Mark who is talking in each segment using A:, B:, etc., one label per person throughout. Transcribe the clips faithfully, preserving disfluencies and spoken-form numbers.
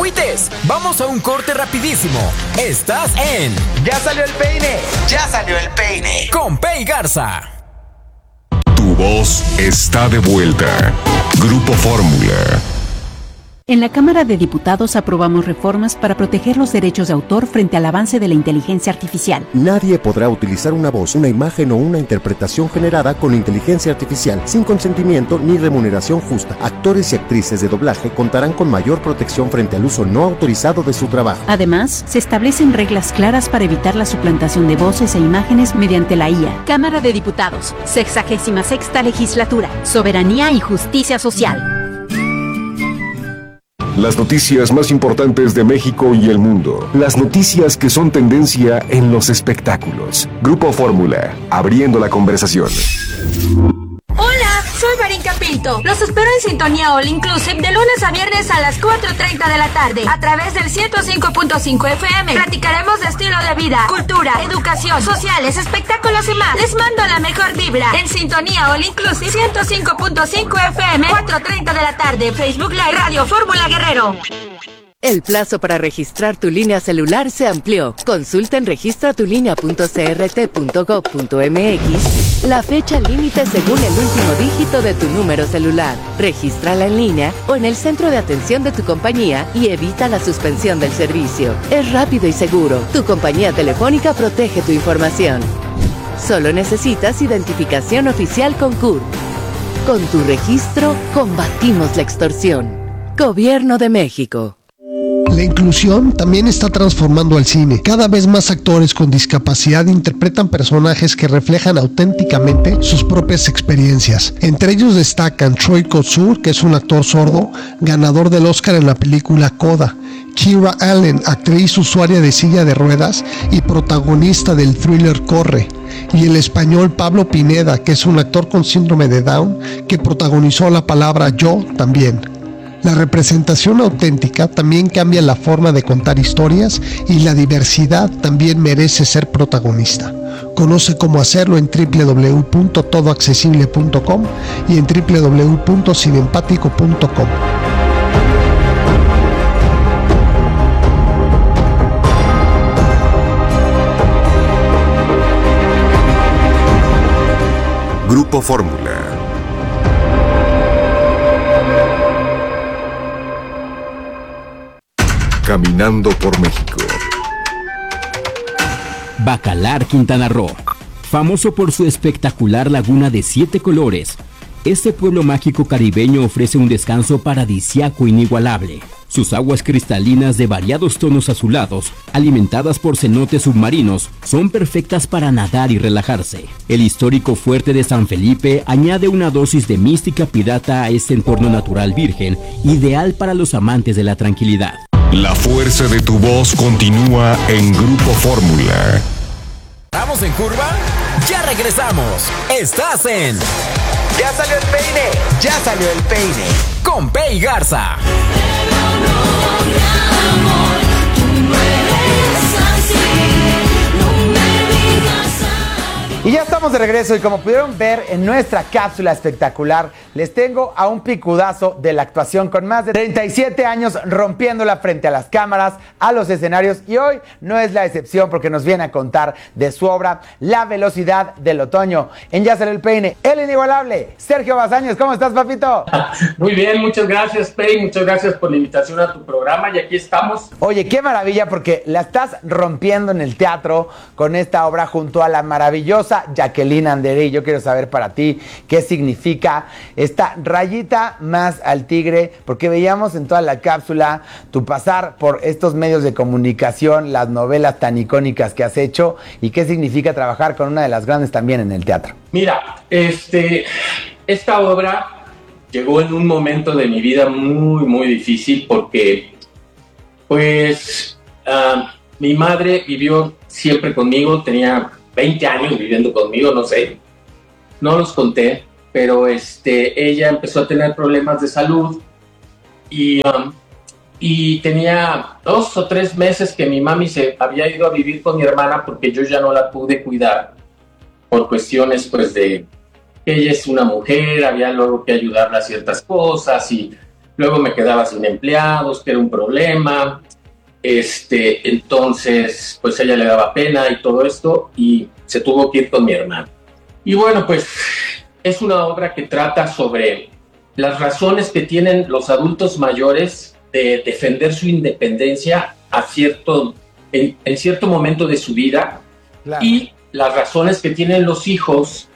A: agüites, vamos a un corte rapidísimo. Estás en Ya Salió el Peine. Ya Salió el Peine. Con Pei Garza.
B: Tu voz está de vuelta. Grupo Fórmula.
C: En la Cámara de Diputados aprobamos reformas para proteger los derechos de autor frente al avance de la inteligencia artificial.
D: Nadie podrá utilizar una voz, una imagen o una interpretación generada con inteligencia artificial sin consentimiento ni remuneración justa. Actores y actrices de doblaje contarán con mayor protección frente al uso no autorizado de su trabajo.
C: Además, se establecen reglas claras para evitar la suplantación de voces e imágenes mediante la I A. Cámara de Diputados, sexagésima sexta legislatura, soberanía y justicia social.
B: Las noticias más importantes de México y el mundo. Las noticias que son tendencia en los espectáculos. Grupo Fórmula, abriendo la conversación.
E: Hola, soy Marinka Pinto. Los espero en Sintonía All Inclusive de lunes a viernes a las cuatro treinta de la tarde a través del ciento cinco punto cinco F M. Platicaremos de estilo de vida, cultura, educación, sociales, espectáculos y más. Les mando la mejor vibra en Sintonía All Inclusive ciento cinco punto cinco F M, cuatro treinta de la tarde, Facebook Live, Radio Fórmula Guerrero.
F: El plazo para registrar tu línea celular se amplió. Consulta en registra tu línea punto c r t punto gov punto m x la fecha límite según el último dígito de tu número celular. Regístrala en línea o en el centro de atención de tu compañía y evita la suspensión del servicio. Es rápido y seguro. Tu compañía telefónica protege tu información. Solo necesitas identificación oficial con C U R. Con tu registro, combatimos la extorsión. Gobierno de México.
G: La inclusión también está transformando al cine. Cada vez más actores con discapacidad interpretan personajes que reflejan auténticamente sus propias experiencias. Entre ellos destacan Troy Kotsur, que es un actor sordo, ganador del Oscar en la película Coda; Kira Allen, actriz usuaria de silla de ruedas y protagonista del thriller Corre; y el español Pablo Pineda, que es un actor con síndrome de Down, que protagonizó La Palabra Yo también. La representación auténtica también cambia la forma de contar historias y la diversidad también merece ser protagonista. Conoce cómo hacerlo en doble u doble u doble u punto todo accesible punto com y en doble u doble u doble u punto cinempático punto com.
B: Grupo Fórmula. Caminando por México.
H: Bacalar, Quintana Roo. Famoso por su espectacular laguna de siete colores, este pueblo mágico caribeño ofrece un descanso paradisíaco inigualable. Sus aguas cristalinas de variados tonos azulados, alimentadas por cenotes submarinos, son perfectas para nadar y relajarse. El histórico fuerte de San Felipe añade una dosis de mística pirata a este entorno natural virgen, ideal para los amantes de la tranquilidad.
B: La fuerza de tu voz continúa en Grupo Fórmula.
A: ¿Vamos en curva? Ya regresamos. Estás en Ya Salió el Peine. Ya Salió el Peine. Con Pei Garza. Y ya estamos de regreso y como pudieron ver en nuestra cápsula espectacular, les tengo a un picudazo de la actuación con más de treinta y siete años rompiéndola frente a las cámaras, a los escenarios, y hoy no es la excepción porque nos viene a contar de su obra La Velocidad del Otoño. En Ya Salió el Peine, el inigualable Sergio Bazañez. ¿Cómo estás, papito?
I: Muy bien, muchas gracias, Pei, muchas gracias por la invitación a tu programa y aquí estamos.
A: Oye, qué maravilla porque la estás rompiendo en el teatro con esta obra junto a la maravillosa Jacqueline Andere. Yo quiero saber para ti qué significa esta rayita más al tigre, porque veíamos en toda la cápsula tu pasar por estos medios de comunicación, las novelas tan icónicas que has hecho, y qué significa trabajar con una de las grandes también en el teatro.
I: Mira, este, esta obra llegó en un momento de mi vida muy, muy difícil porque, pues, uh, mi madre vivió siempre conmigo, tenía veinte años viviendo conmigo, no sé, no los conté, pero este, ella empezó a tener problemas de salud y, um, y tenía dos o tres meses que mi mami se había ido a vivir con mi hermana porque yo ya no la pude cuidar por cuestiones pues de que ella es una mujer, había luego que ayudarla a ciertas cosas y luego me quedaba sin empleados, que era un problema, este, entonces pues ella le daba pena y todo esto y se tuvo que ir con mi hermano. Y bueno, pues es una obra que trata sobre las razones que tienen los adultos mayores de defender su independencia a cierto, en, en cierto momento de su vida, claro, y las razones que tienen los hijos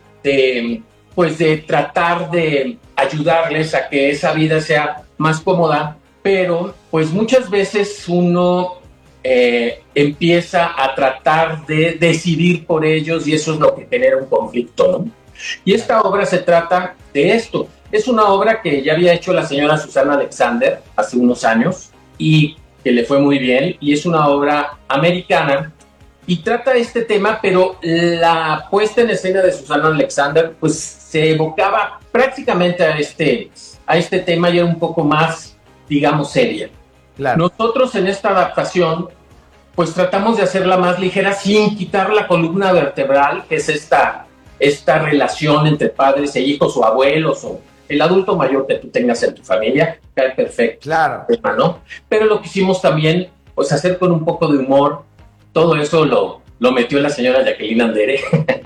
I: de, pues de tratar de ayudarles a que esa vida sea más cómoda, pero pues muchas veces uno eh, empieza a tratar de decidir por ellos y eso es lo que genera un conflicto, ¿no? Y esta obra se trata de esto. Es una obra que ya había hecho la señora Susana Alexander hace unos años y que le fue muy bien, y es una obra americana y trata este tema, pero la puesta en escena de Susana Alexander pues se evocaba prácticamente a este, a este tema y era un poco más, digamos, seria. Claro. Nosotros en esta adaptación pues tratamos de hacerla más ligera sin quitar la columna vertebral, que es esta, esta relación entre padres e hijos o abuelos o el adulto mayor que tú tengas en tu familia, cae perfecto. Claro. ¿No? Pero lo quisimos también pues hacer con un poco de humor. Todo eso lo, lo metió la señora Jacqueline Andere,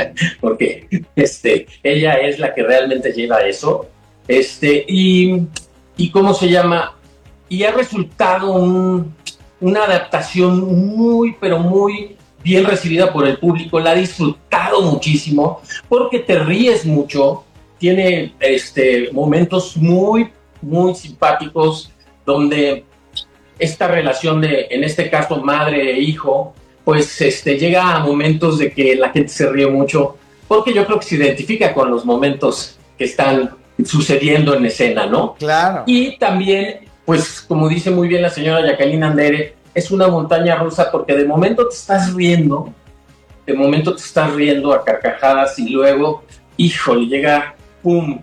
I: porque este, ella es la que realmente lleva eso. Este, y, y ¿cómo se llama? Y ha resultado un, una adaptación muy, pero muy bien recibida por el público. La ha disfrutado muchísimo, porque te ríes mucho. Tiene este, momentos muy, muy simpáticos, donde esta relación de, en este caso, madre e hijo, pues este, llega a momentos de que la gente se ríe mucho, porque yo creo que se identifica con los momentos que están sucediendo en escena, ¿no? Claro. Y también, pues, como dice muy bien la señora Jacqueline Andere, es una montaña rusa, porque de momento te estás riendo, de momento te estás riendo a carcajadas, y luego, híjole, llega, pum,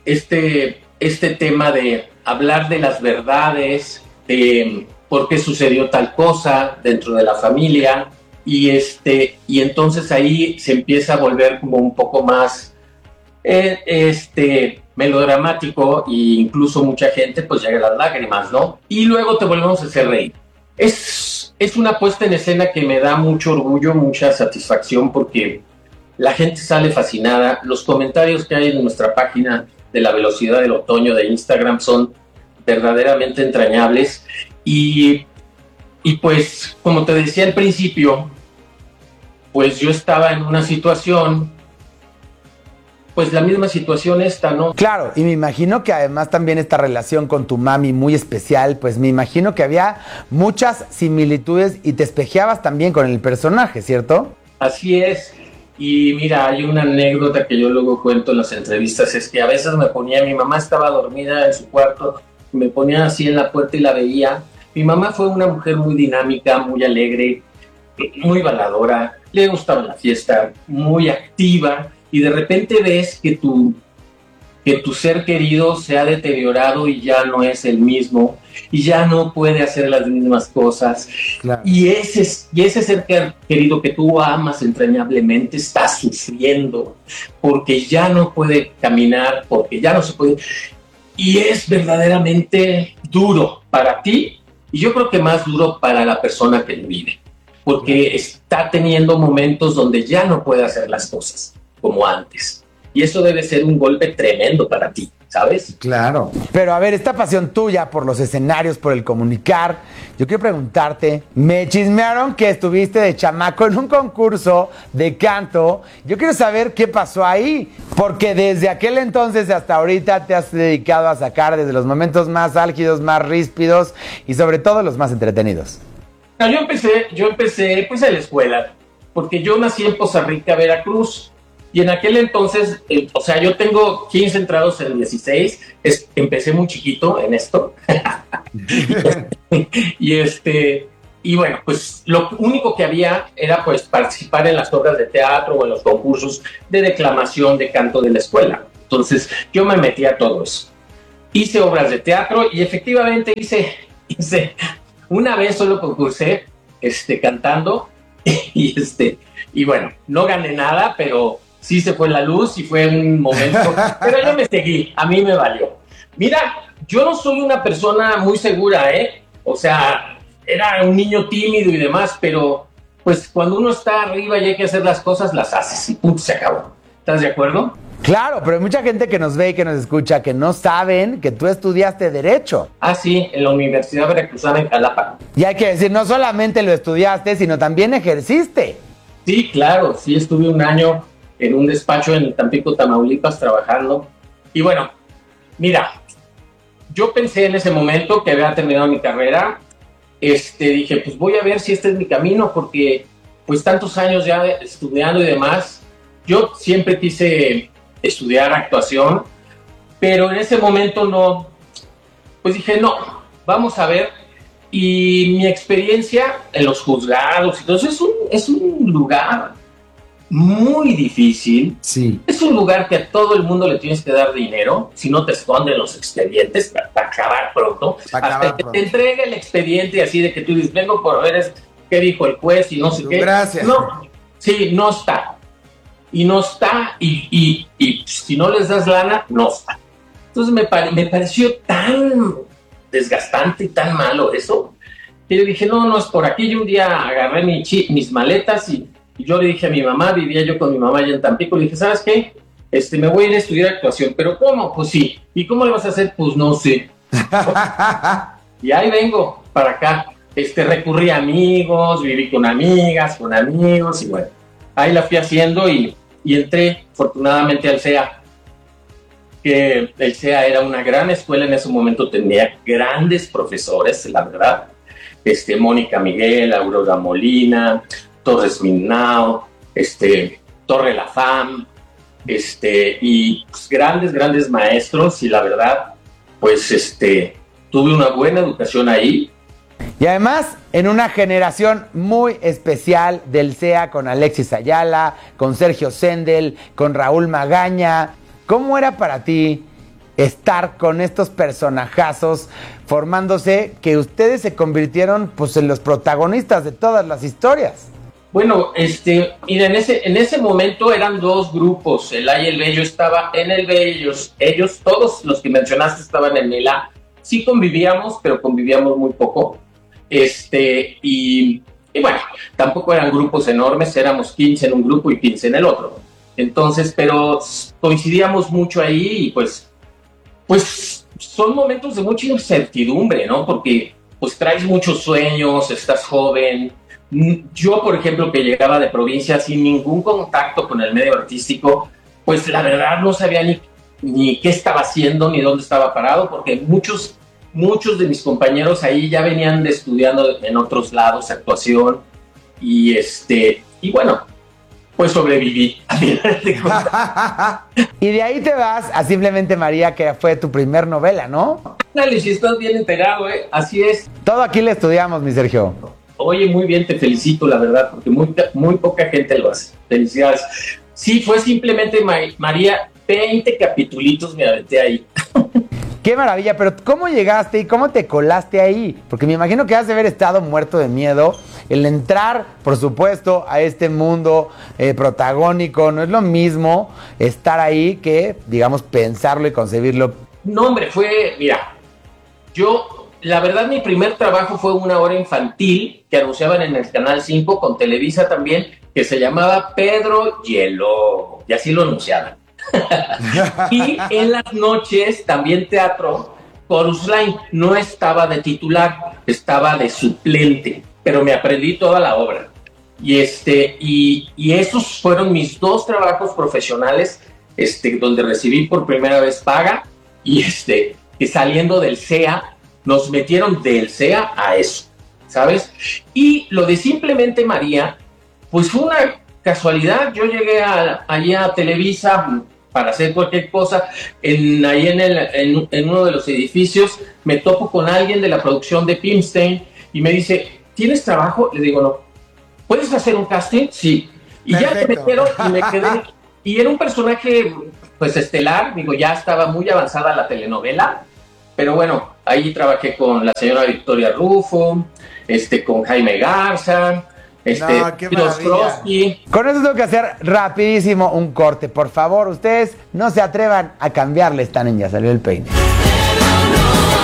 I: este, este tema de hablar de las verdades, de por qué sucedió tal cosa dentro de la familia, y este y entonces ahí se empieza a volver como un poco más eh, este melodramático, e incluso mucha gente pues llega a las lágrimas, ¿no? Y luego te volvemos a hacer reír. Es, es una puesta en escena que me da mucho orgullo, mucha satisfacción, porque la gente sale fascinada. Los comentarios que hay en nuestra página de La Velocidad del Otoño de Instagram son verdaderamente entrañables. Y, y pues, como te decía al principio, pues yo estaba en una situación, pues la misma situación esta, ¿no?
A: Claro, y me imagino que además también esta relación con tu mami muy especial, pues me imagino que había muchas similitudes y te espejeabas también con el personaje, ¿cierto?
I: Así es. Y mira, hay una anécdota que yo luego cuento en las entrevistas, es que a veces me ponía, mi mamá estaba dormida en su cuarto, me ponía así en la puerta y la veía. Mi mamá fue una mujer muy dinámica, muy alegre, muy bailadora, le gustaba la fiesta, muy activa, y de repente ves que tu, que tu ser querido se ha deteriorado y ya no es el mismo, y ya no puede hacer las mismas cosas. Claro. Y, ese, y ese ser querido que tú amas entrañablemente está sufriendo, porque ya no puede caminar, porque ya no se puede... Y es verdaderamente duro para ti, y yo creo que más duro para la persona que lo vive, porque está teniendo momentos donde ya no puede hacer las cosas como antes. Y eso debe ser un golpe tremendo para ti, ¿sabes?
A: Claro. Pero a ver, esta pasión tuya por los escenarios, por el comunicar, yo quiero preguntarte, me chismearon que estuviste de chamaco en un concurso de canto. Yo quiero saber qué pasó ahí, porque desde aquel entonces hasta ahorita te has dedicado a sacar desde los momentos más álgidos, más ríspidos y sobre todo los más entretenidos.
I: No, yo empecé, yo empecé pues en la escuela, porque yo nací en Poza Rica, Veracruz. Y en aquel entonces, eh, o sea, yo tengo quince entrados en dieciséis, es, empecé muy chiquito en esto. y este y bueno, pues lo único que había era pues participar en las obras de teatro o en los concursos de declamación, de canto de la escuela. Entonces yo me metí a todo eso. Hice obras de teatro y efectivamente hice, hice una vez solo concursé este, cantando y, este, y bueno, no gané nada, pero sí se fue la luz y fue un momento, pero yo me seguí, a mí me valió. Mira, yo no soy una persona muy segura, ¿eh? O sea, era un niño tímido y demás, pero pues cuando uno está arriba y hay que hacer las cosas, las haces y punto, se acabó. ¿Estás de acuerdo?
A: Claro, pero hay mucha gente que nos ve y que nos escucha que no saben que tú estudiaste Derecho.
I: Ah, sí, en la Universidad Veracruzana en Jalapa.
A: Y hay que decir, no solamente lo estudiaste, sino también ejerciste.
I: Sí, claro, sí estuve un año en un despacho en Tampico, Tamaulipas, trabajando. Y bueno, mira, yo pensé en ese momento que había terminado mi carrera, este, dije, pues voy a ver si este es mi camino, porque pues tantos años ya estudiando y demás, yo siempre quise estudiar actuación, pero en ese momento no, pues dije, no, vamos a ver. Y mi experiencia en los juzgados y todo eso es un, es un lugar muy difícil.
A: Sí.
I: Es un lugar que a todo el mundo le tienes que dar dinero, si no te esconden los expedientes para, para acabar pronto.
A: Para
I: hasta
A: acabar
I: que
A: pronto.
I: te entregue el expediente así de que tú dices, vengo por ver es, qué dijo el juez y no sé qué.
A: Gracias.
I: No, sí, no está. Y no está, y, y, y si no les das lana, no está. Entonces me, pare, me pareció tan desgastante y tan malo eso, que yo dije, no, no es por aquí. Yo un día agarré mi chi, mis maletas y, y yo le dije a mi mamá, vivía yo con mi mamá allá en Tampico, le dije, ¿sabes qué? Este, me voy a ir a estudiar actuación. ¿Pero cómo? Pues sí. ¿Y cómo le vas a hacer? Pues no sé. Y ahí vengo para acá. Este, recurrí a amigos, viví con amigas, con amigos, y bueno, ahí la fui haciendo y, y entré afortunadamente al C E A, que el C E A era una gran escuela en ese momento, tenía grandes profesores, la verdad, este, Mónica Miguel, Aurora Molina, Torres Minao, este, Torre La Fam, este, y pues, grandes, grandes maestros, y la verdad, pues este, tuve una buena educación ahí.
A: Y además, en una generación muy especial del C E A, con Alexis Ayala, con Sergio Sendel, con Raúl Magaña. ¿Cómo era para ti estar con estos personajazos formándose, que ustedes se convirtieron pues en los protagonistas de todas las historias?
I: Bueno, este, mira, en ese, en ese momento eran dos grupos, el A y el B. Yo estaba en el B, ellos, ellos, todos los que mencionaste estaban en el A. Sí convivíamos, pero convivíamos muy poco. Este, y, y bueno, tampoco eran grupos enormes, éramos quince en un grupo y quince en el otro. Entonces, pero coincidíamos mucho ahí y pues, pues son momentos de mucha incertidumbre, ¿no? Porque pues traes muchos sueños, estás joven. Yo, por ejemplo, que llegaba de provincia sin ningún contacto con el medio artístico, pues la verdad no sabía ni, ni qué estaba haciendo, ni dónde estaba parado, porque muchos... Muchos de mis compañeros ahí ya venían de estudiando en otros lados actuación y este y bueno, pues sobreviví.
A: Y de ahí te vas a Simplemente María, que fue tu primer novela, ¿no?
I: Dale, si estás bien enterado, ¿eh? Así es.
A: Todo aquí le estudiamos, mi Sergio.
I: Oye, muy bien, te felicito, la verdad, porque muy, muy poca gente lo hace. Felicidades. Sí, fue Simplemente María, veinte capitulitos me aventé ahí.
A: ¡Qué maravilla! Pero ¿cómo llegaste y cómo te colaste ahí? Porque me imagino que has de haber estado muerto de miedo. El entrar, por supuesto, a este mundo eh, protagónico, no es lo mismo estar ahí que, digamos, pensarlo y concebirlo.
I: No, hombre, fue, mira, yo, la verdad, mi primer trabajo fue una hora infantil que anunciaban en el Canal cinco, con Televisa también, que se llamaba Pedro Hielo, y así lo anunciaban. Y en las noches también teatro. Chorus Line no estaba de titular, estaba de suplente, pero me aprendí toda la obra. Y este y, y esos fueron mis dos trabajos profesionales, este, donde recibí por primera vez paga, y este que saliendo del C E A nos metieron del C E A a eso, ¿sabes? Y lo de Simplemente María, pues fue una casualidad. Yo llegué a, allá a Televisa para hacer cualquier cosa, en, ahí en, el, en, en uno de los edificios, me topo con alguien de la producción de Pimstein y me dice, ¿tienes trabajo? Le digo, no. ¿Puedes hacer un casting? Sí. Y perfecto. Ya me metieron y me quedé. Y era un personaje, pues, estelar. Digo, ya estaba muy avanzada la telenovela, pero bueno, ahí trabajé con la señora Victoria Rufo, este, con Jaime Garza, Este,
A: no, qué maravilla. Con eso tengo que hacer rapidísimo un corte. Por favor, ustedes no se atrevan a cambiarle, están en Ya Salió el Peine.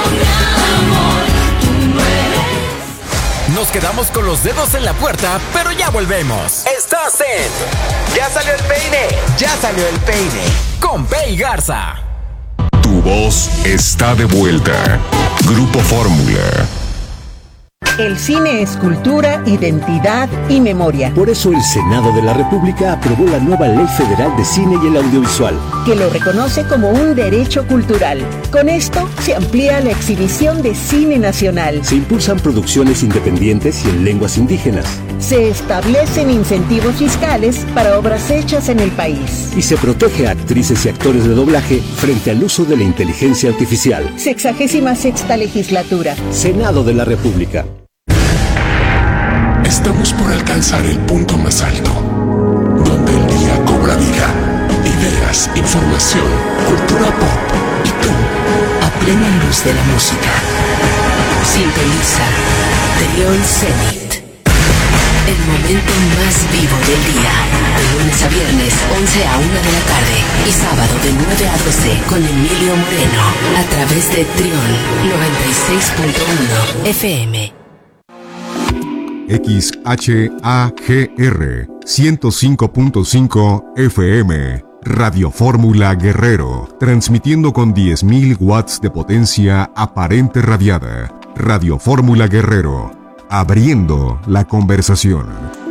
J: Nos quedamos con los dedos en la puerta, pero ya volvemos. Estás en
A: Ya salió el peine, ya salió el peine.
J: Con Pei Garza.
B: Tu voz está de vuelta. Grupo Fórmula.
K: El cine es cultura, identidad y memoria.
L: Por eso el Senado de la República aprobó la nueva Ley Federal de Cine y el Audiovisual,
K: que lo reconoce como un derecho cultural. Con esto se amplía la exhibición de cine nacional.
L: Se impulsan producciones independientes y en lenguas indígenas.
K: Se establecen incentivos fiscales para obras hechas en el país.
L: Y se protege a actrices y actores de doblaje frente al uso de la inteligencia artificial.
K: Sexagésima sexta legislatura.
L: Senado de la República.
M: Estamos por alcanzar el punto más alto, donde el día cobra vida, ideas, información, cultura pop y tú, a plena luz de la música.
N: Sintoniza Trión Zenit, el momento más vivo del día, de lunes a viernes, once a una de la tarde, y sábado de nueve a doce con Emilio Moreno, a través de Trión noventa y seis punto uno F M.
B: X H A G R ciento cinco punto cinco F M, Radio Fórmula Guerrero, transmitiendo con diez mil watts de potencia aparente radiada. Radio Fórmula Guerrero, abriendo la conversación.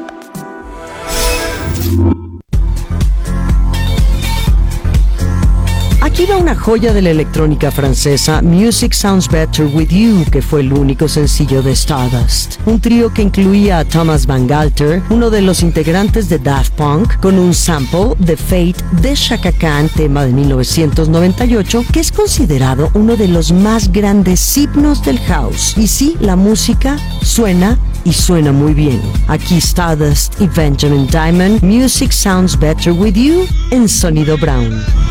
O: Aquí va una joya de la electrónica francesa, Music Sounds Better With You, que fue el único sencillo de Stardust. Un trío que incluía a Thomas Van Galter, uno de los integrantes de Daft Punk, con un sample de Fate de Chaka Khan, tema de mil novecientos noventa y ocho, que es considerado uno de los más grandes himnos del house. Y sí, la música suena y suena muy bien. Aquí Stardust y Benjamin Diamond, Music Sounds Better With You, en Sonido Brown.